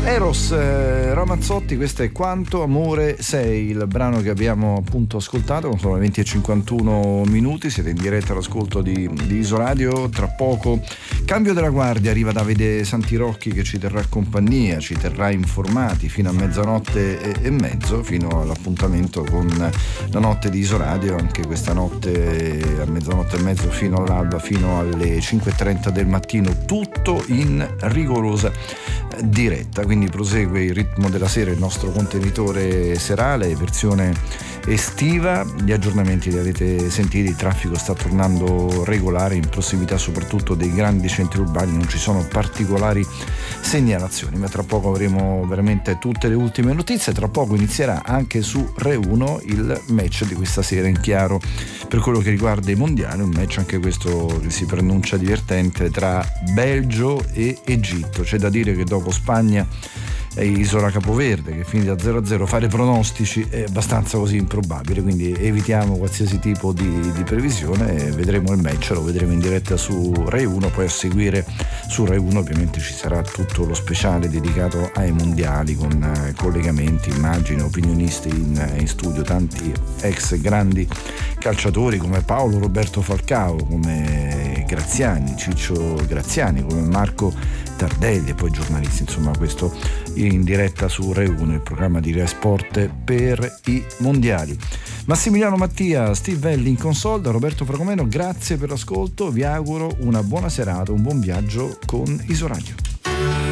Eros Ramazzotti, questo è Quanto amore sei, il brano che abbiamo appunto ascoltato. Sono le 20:51 minuti, siete in diretta all'ascolto di Isoradio. Tra poco cambio della guardia, arriva Davide Santirocchi che ci terrà compagnia, ci terrà informati fino a mezzanotte e mezzo, fino all'appuntamento con la notte di Isoradio, anche questa notte a mezzanotte e mezzo fino all'alba, fino alle 5:30 del mattino, tutto in rigorosa diretta. Quindi prosegue il ritmo della sera, il nostro contenitore serale, versione estiva. Gli aggiornamenti li avete sentiti, il traffico sta tornando regolare in prossimità soprattutto dei grandi centri urbani, non ci sono particolari segnalazioni, ma tra poco avremo veramente tutte le ultime notizie. Tra poco inizierà anche su Rai 1 il match di questa sera in chiaro per quello che riguarda i mondiali, un match anche questo che si preannuncia divertente tra Belgio e Egitto. C'è da dire che dopo Spagna e Isola Capoverde, che è finita 0-0, fare pronostici è abbastanza così improbabile, quindi evitiamo qualsiasi tipo di previsione. Vedremo il match, lo vedremo in diretta su Rai 1, poi a seguire su Rai 1 ovviamente ci sarà tutto lo speciale dedicato ai mondiali con collegamenti, immagini, opinionisti in studio, tanti ex grandi calciatori come Paolo Roberto Falcao, come Graziani, Ciccio Graziani, come Marco Tardelli e poi giornalisti. Insomma, questo in diretta su Rai 1, il programma di Rai Sport per i mondiali. Massimiliano Mattia, Steve Velli in console, da Roberto Fragomeno, grazie per l'ascolto, vi auguro una buona serata, un buon viaggio con Isoradio.